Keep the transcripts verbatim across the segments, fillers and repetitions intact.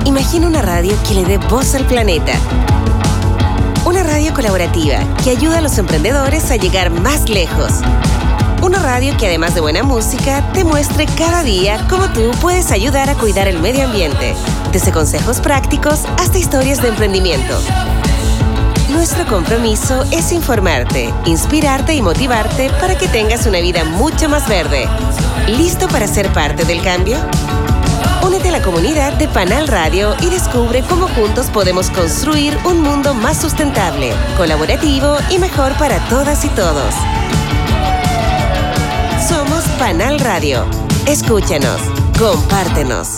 Imagina una radio que le dé voz al planeta. Una radio colaborativa que ayuda a los emprendedores a llegar más lejos. Una radio que además de buena música, te muestre cada día cómo tú puedes ayudar a cuidar el medio ambiente. Desde consejos prácticos hasta historias de emprendimiento. Nuestro compromiso es informarte, inspirarte y motivarte para que tengas una vida mucho más verde. ¿Listo para ser parte del cambio? Únete a la comunidad de Panal Radio y descubre cómo juntos podemos construir un mundo más sustentable, colaborativo y mejor para todas y todos. Somos Panal Radio. Escúchanos, compártenos.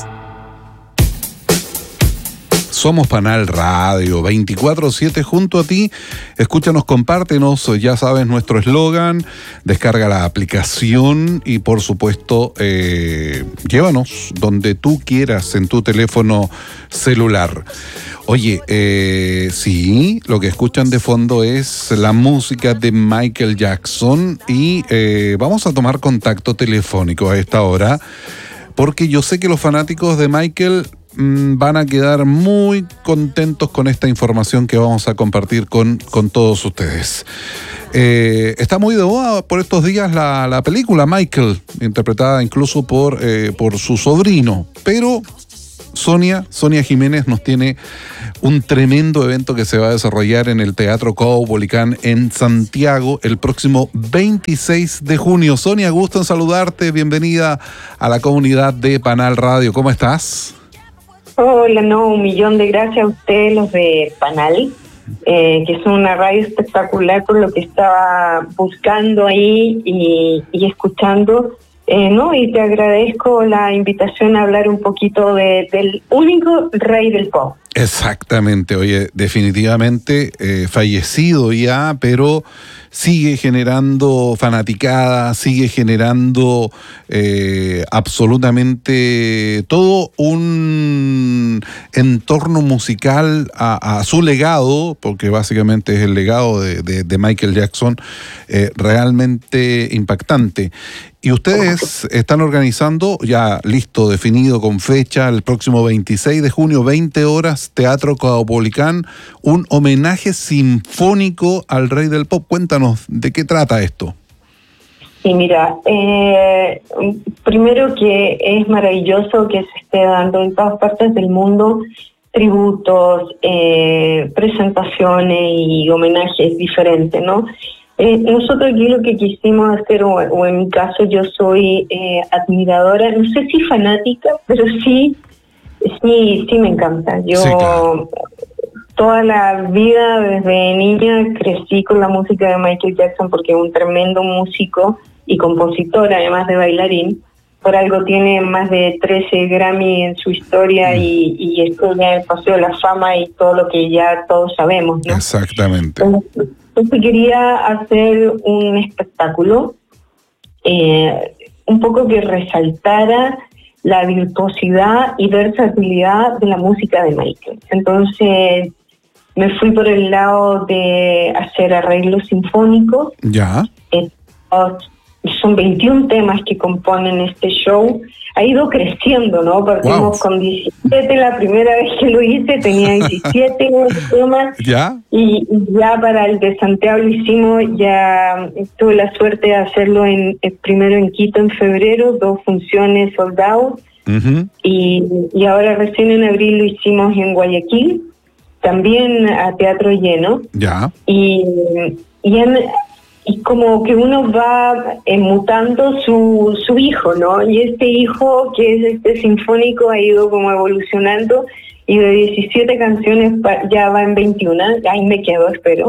Somos Panal Radio, veinticuatro siete junto a ti. Escúchanos, compártenos, ya sabes nuestro eslogan, descarga la aplicación y por supuesto eh, llévanos donde tú quieras en tu teléfono celular. Oye, eh, sí, lo que escuchan de fondo es la música de Michael Jackson y eh, vamos a tomar contacto telefónico a esta hora porque yo sé que los fanáticos de Michael van a quedar muy contentos con esta información que vamos a compartir con, con todos ustedes. Eh, está muy de moda por estos días la, la película Michael, interpretada incluso por, eh, por su sobrino, pero Sonia, Sonia Jiménez nos tiene un tremendo evento que se va a desarrollar en el Teatro Caupolicán en Santiago el próximo veintiséis de junio. Sonia, gusto en saludarte, bienvenida a la comunidad de Panal Radio, ¿cómo estás? Hola, no, un millón de gracias a ustedes, los de Panal, eh, que son una radio espectacular por lo que estaba buscando ahí y, y escuchando, eh, ¿no? Y te agradezco la invitación a hablar un poquito de, del único rey del pop. Exactamente, oye, definitivamente eh, fallecido ya, pero sigue generando fanaticada, sigue generando eh, absolutamente todo un entorno musical a, a su legado, porque básicamente es el legado de, de, de Michael Jackson, eh, realmente impactante. Y ustedes están organizando, ya listo, definido con fecha, el próximo veintiséis de junio, veinte horas, Teatro Caupolicán, un homenaje sinfónico al rey del pop. Cuéntanos, ¿de qué trata esto? Sí, mira, eh, primero que es maravilloso que se esté dando en todas partes del mundo tributos, eh, presentaciones y homenajes diferentes, ¿no? Eh, nosotros aquí lo que quisimos hacer, o, o en mi caso yo soy eh, admiradora, no sé si fanática, pero sí, sí, sí me encanta. Yo sí, claro. Toda la vida desde niña crecí con la música de Michael Jackson porque es un tremendo músico y compositor, además de bailarín. Por algo tiene más de trece Grammy en su historia mm. y, y esto ya el Paseo de la Fama y todo lo que ya todos sabemos, ¿no? Exactamente. Entonces, Entonces quería hacer un espectáculo, eh, un poco que resaltara la virtuosidad y versatilidad de la música de Michael. Entonces me fui por el lado de hacer arreglos sinfónicos. Ya. Eh, son veintiún temas que componen este show. Ha ido creciendo, ¿no? Partimos wow. con diecisiete, la primera vez que lo hice tenía diecisiete temas. ¿Ya? Y ya para el de Santiago lo hicimos, ya tuve la suerte de hacerlo en, en primero en Quito en febrero, dos funciones sold out. Uh-huh. y, y ahora recién en abril lo hicimos en Guayaquil, también a teatro lleno. Ya. Y, y en... y como que uno va eh, mutando su su hijo, ¿no? Y este hijo, que es este sinfónico, ha ido como evolucionando y de diecisiete canciones ya va en veintiuno, ahí me quedo, espero.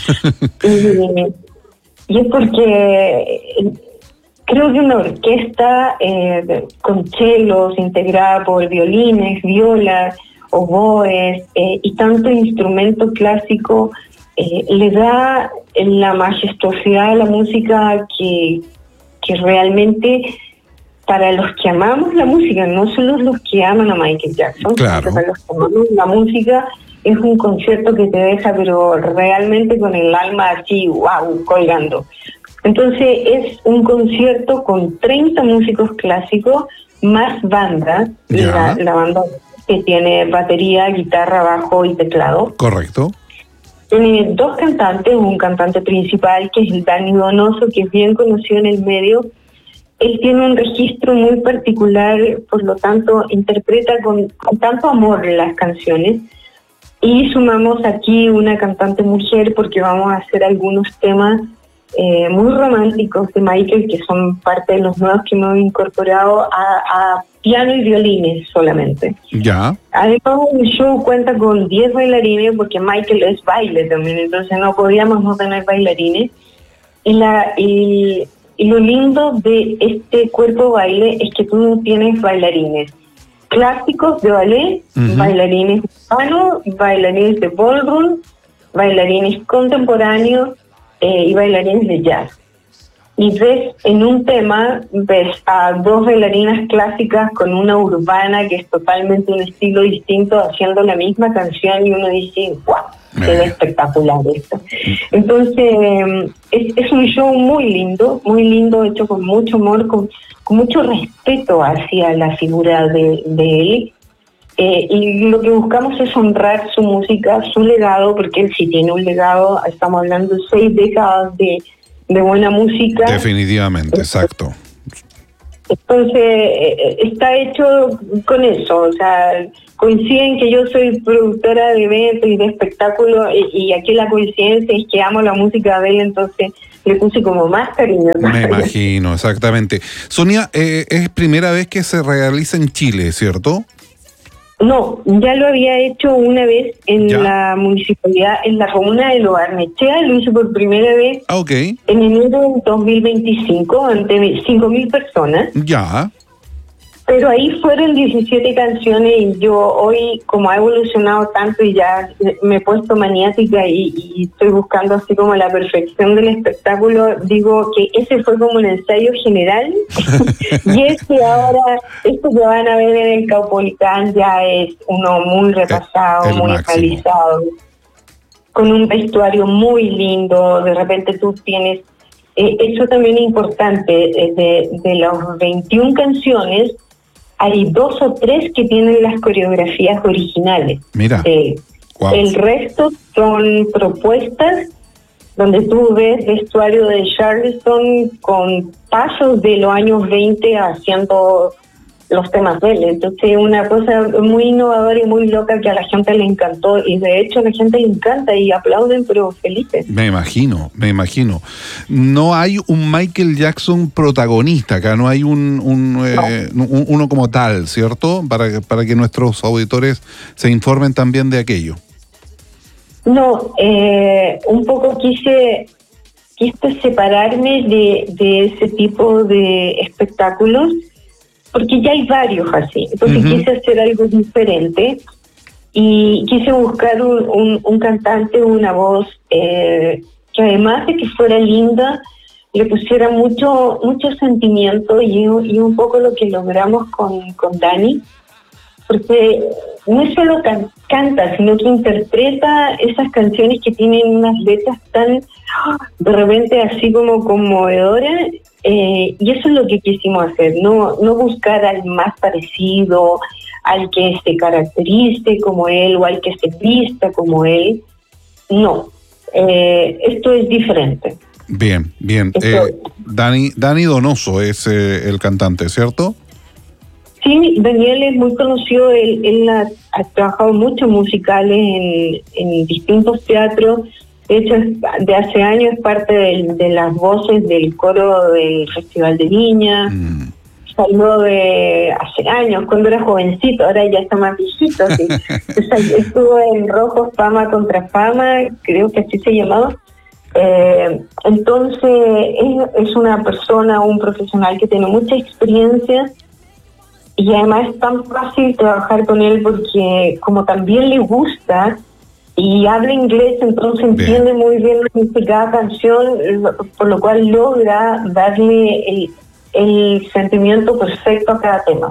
y, y es porque creo que una orquesta eh, con chelos integrada por violines, violas, oboes eh, y tanto instrumento clásico Eh, le da la majestuosidad a la música que, que realmente para los que amamos la música, no solo los que aman a Michael Jackson, claro. Para los que amamos la música es un concierto que te deja pero realmente con el alma así, wow, colgando. Entonces es un concierto con treinta músicos clásicos más banda, la, la banda que tiene batería, guitarra, bajo y teclado. Correcto. Tiene dos cantantes, un cantante principal que es el Dani Donoso, que es bien conocido en el medio. Él tiene un registro muy particular, por lo tanto interpreta con, con tanto amor las canciones. Y sumamos aquí una cantante mujer porque vamos a hacer algunos temas eh, muy románticos de Michael, que son parte de los nuevos que hemos incorporado a, a piano y violines solamente. Ya. Además, el show cuenta con diez bailarines porque Michael es baile también, entonces no podíamos no tener bailarines. Y, la, y, y lo lindo de este cuerpo baile es que tú tienes bailarines clásicos de ballet, uh-huh. bailarines urbanos, bailarines de ballroom, bailarines contemporáneos eh, y bailarines de jazz. Y ves en un tema, ves a dos bailarinas clásicas con una urbana que es totalmente un estilo distinto haciendo la misma canción y uno dice, ¡guau! Se ve espectacular esto. Entonces, es, es un show muy lindo, muy lindo, hecho con mucho amor, con, con mucho respeto hacia la figura de, de él. Eh, y lo que buscamos es honrar su música, su legado, porque él sí tiene un legado, estamos hablando de seis décadas de, de buena música. Definitivamente, exacto. Entonces, eh, está hecho con eso, o sea, coinciden que yo soy productora de eventos y de espectáculos, y, y aquí la coincidencia es que amo la música de él, entonces le puse como más cariño. Me imagino, exactamente. Sonia, eh, es primera vez que se realiza en Chile, ¿cierto? No, ya lo había hecho una vez en ¿Ya? la municipalidad, en la comuna de Lo Barnechea, lo hice por primera vez ah, okay. en enero de dos mil veinticinco, ante cinco mil personas. Ya. Pero ahí fueron diecisiete canciones y yo hoy, como ha evolucionado tanto y ya me he puesto maniática y, y estoy buscando así como la perfección del espectáculo, digo que ese fue como un ensayo general y este ahora, esto que van a ver en el Caupolicán ya es uno muy repasado, el muy actualizado, con un vestuario muy lindo, de repente tú tienes, eh, eso también es importante, eh, de, de las veintiuna canciones, hay dos o tres que tienen las coreografías originales. Mira. Eh, wow. El resto son propuestas donde tú ves vestuario de Charleston con pasos de los años veinte haciendo los temas de él. Entonces, una cosa muy innovadora y muy loca que a la gente le encantó, y de hecho a la gente le encanta y aplauden, pero felices. Me imagino, me imagino. No hay un Michael Jackson protagonista acá, no hay un, un, no. eh, un uno como tal, ¿cierto? Para, para que nuestros auditores se informen también de aquello. No, eh, un poco quise, quise separarme de, de ese tipo de espectáculos, porque ya hay varios así. Entonces uh-huh. quise hacer algo diferente y quise buscar un, un, un cantante, una voz eh, que además de que fuera linda, le pusiera mucho mucho sentimiento y, y un poco lo que logramos con, con Dani, porque no es solo can, canta, sino que interpreta esas canciones que tienen unas letras tan de repente así como conmovedoras. Eh, y eso es lo que quisimos hacer, no no buscar al más parecido, al que se caracterice como él o al que se vista como él. No, eh, esto es diferente. Bien, bien. Eh, Dani, Dani Donoso es eh, el cantante, ¿cierto? Sí, Daniel es muy conocido, él, él ha, ha trabajado mucho musicales en, en distintos teatros. De hecho, de hace años es parte de, de las voces del coro del Festival de Viña. Mm. Salió de hace años, cuando era jovencito, ahora ya está más viejito. ¿Sí? Estuvo en Rojos, Fama contra Fama, creo que así se llamaba. Eh, entonces, es, es una persona, un profesional que tiene mucha experiencia y además es tan fácil trabajar con él porque como también le gusta y habla inglés, entonces entiende bien. Muy bien cada canción, por lo cual logra darle el, el sentimiento perfecto a cada tema.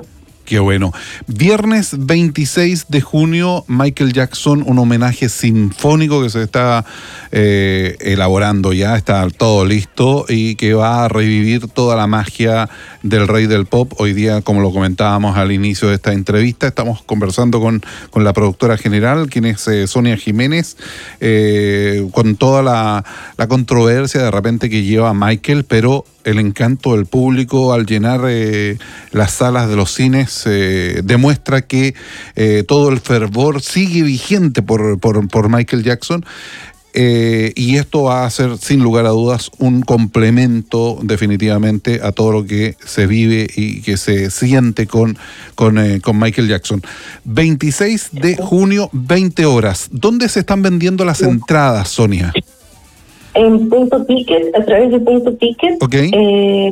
Qué bueno. Viernes veintiséis de junio, Michael Jackson, un homenaje sinfónico que se está eh, elaborando ya, está todo listo y que va a revivir toda la magia del rey del pop. Hoy día, como lo comentábamos al inicio de esta entrevista, estamos conversando con, con la productora general, quien es eh, Sonia Jiménez, eh, con toda la, la controversia de repente que lleva Michael, pero el encanto del público al llenar eh, las salas de los cines eh, demuestra que eh, todo el fervor sigue vigente por, por, por Michael Jackson. Eh, y esto va a ser, sin lugar a dudas, un complemento definitivamente a todo lo que se vive y que se siente con, con, eh, con Michael Jackson. veintiséis de junio, veinte horas. ¿Dónde se están vendiendo las entradas, Sonia? En Punto Ticket, a través de Punto Ticket. Okay. Eh,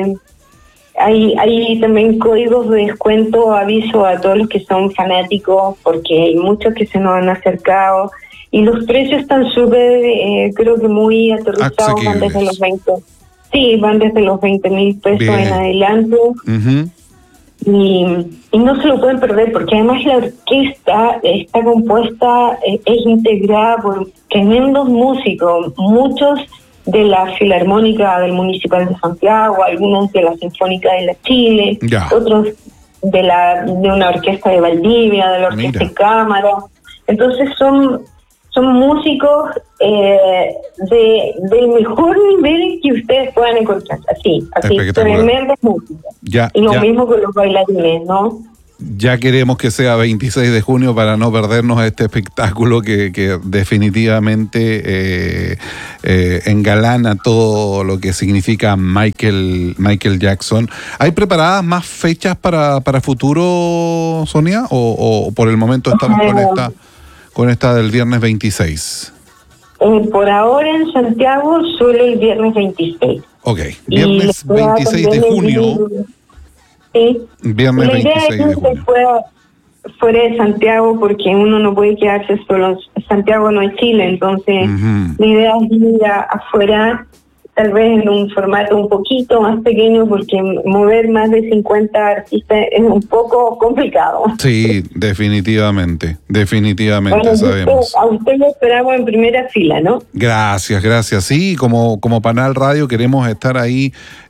hay, hay también códigos de descuento, aviso a todos los que son fanáticos, porque hay muchos que se nos han acercado. Y los precios están súper, eh, creo que muy aterrizados, van desde los veinte. Sí, van desde los veinte mil pesos Bien. en adelante. Uh-huh. Y, y no se lo pueden perder, porque además la orquesta está compuesta, eh, es integrada por tremendos músicos, muchos de la Filarmónica del Municipal de Santiago, algunos de la Sinfónica de la Chile, ya. otros de la de una orquesta de Valdivia, de la orquesta Mira. de cámara. Entonces son son músicos eh, de del mejor nivel que ustedes puedan encontrar, así, así, tremendos músicos. Ya, y lo ya. mismo con los bailarines, ¿no? Ya queremos que sea veintiséis de junio para no perdernos este espectáculo que, que definitivamente eh, eh, engalana todo lo que significa Michael Michael Jackson. ¿Hay preparadas más fechas para, para futuro, Sonia? ¿O, o por el momento estamos con esta, con esta del viernes veintiséis? Eh, por ahora en Santiago solo el viernes veintiséis. Ok, viernes veintiséis de junio. Sí. Viernes la idea veintiséis es de que junio. fuera fuera de Santiago, porque uno no puede quedarse solo. Santiago no es Chile, entonces Uh-huh. la idea es ir a, afuera, tal vez en un formato un poquito más pequeño, porque mover más de cincuenta artistas es un poco complicado. Sí, definitivamente, definitivamente, Bueno, sabemos. usted, a usted lo esperamos en primera fila, ¿no? Gracias, gracias. Sí, como, como Panal Radio queremos estar ahí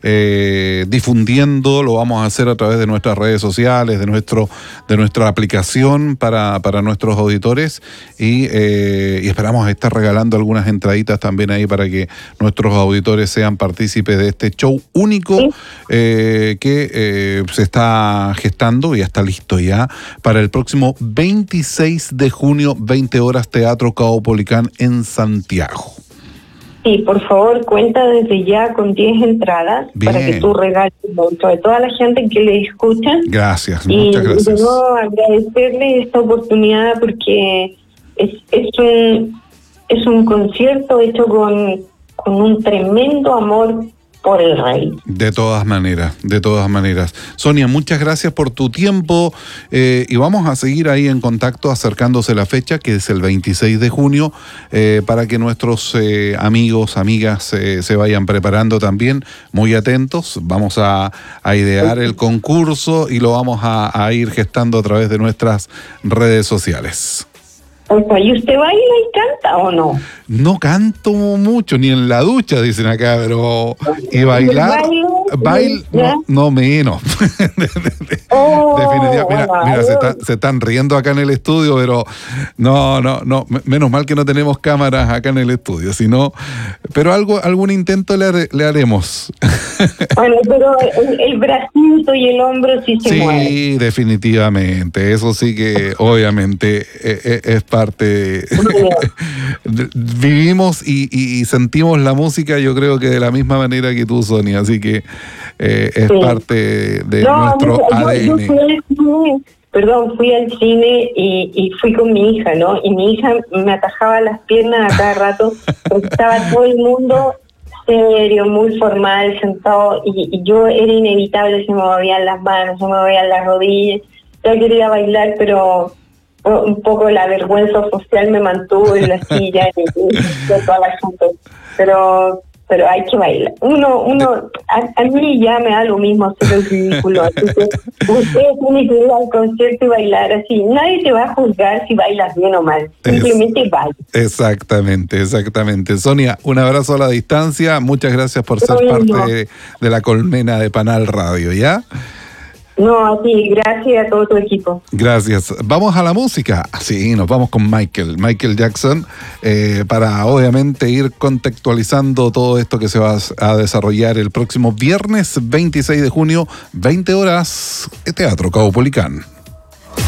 eh, difundiendo, lo vamos a hacer a través de nuestras redes sociales, de nuestro de nuestra aplicación para, para nuestros auditores y, eh, y esperamos estar regalando algunas entraditas también ahí para que nuestros auditores sean partícipes de este show único ¿Sí? eh, que eh, se está gestando y ya está listo ya para el próximo veintiséis de junio, veinte horas, Teatro Caupolicán en Santiago. Sí, por favor, cuenta desde ya con diez entradas. Bien. Para que tú regales sobre toda la gente que le escucha. Gracias, y muchas gracias. Y de nuevo agradecerle esta oportunidad, porque es, es un es un concierto hecho con, con un tremendo amor por el rey. De todas maneras, de todas maneras. Sonia, muchas gracias por tu tiempo eh, y vamos a seguir ahí en contacto acercándose la fecha, que es el veintiséis de junio, eh, para que nuestros eh, amigos, amigas eh, se vayan preparando también, muy atentos. Vamos a, a idear el concurso y lo vamos a, a ir gestando a través de nuestras redes sociales. O sea, ¿y usted baila y canta o no? No canto mucho, ni en la ducha, dicen acá, pero... Y bailar, bail, no, no menos. Oh, Definitivamente. Mira, bueno, mira se, está, se están riendo acá en el estudio, pero no, no, no. Menos mal que no tenemos cámaras acá en el estudio, sino, pero algo, algún intento le, haré, le haremos. Bueno, pero el, el bracito y el hombro sí se sí, mueven. Sí, definitivamente. Eso sí que, obviamente, es, es parte... Vivimos y, y, y sentimos la música, yo creo que de la misma manera que tú, Sonia, así que eh, es sí. parte de no, nuestro yo, A D N. Yo fui al cine, perdón, fui al cine y, y fui con mi hija, ¿no? Y mi hija me atajaba las piernas a cada rato, porque estaba todo el mundo serio, muy formal, sentado, y, y yo era inevitable, se me movían las manos, se me movían las rodillas. Yo quería bailar, pero un poco la vergüenza social me mantuvo en la silla y, y, y toda la gente. Pero pero hay que bailar. Uno, uno, a, a mí ya me da lo mismo hacer el ridículo. Así que ustedes tienen que ir al concierto y bailar así. Nadie te va a juzgar si bailas bien o mal. Simplemente es, baila. Exactamente, exactamente. Sonia, un abrazo a la distancia. Muchas gracias por ser no, parte no. De, de la colmena de Panal Radio, ¿ya? No, a ti, gracias a todo tu equipo. Gracias. Vamos a la música. Sí, nos vamos con Michael, Michael Jackson, eh, para obviamente ir contextualizando todo esto que se va a desarrollar el próximo viernes veintiséis de junio, veinte horas, Teatro Caupolicán.